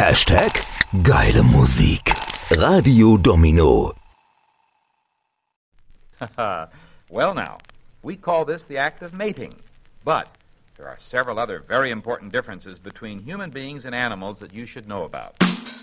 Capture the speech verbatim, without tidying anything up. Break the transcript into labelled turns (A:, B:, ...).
A: Hashtag geile Musik. Radio Domino.
B: Well now, we call this the act of mating, but there are several other very important differences between human beings and animals that you should know about.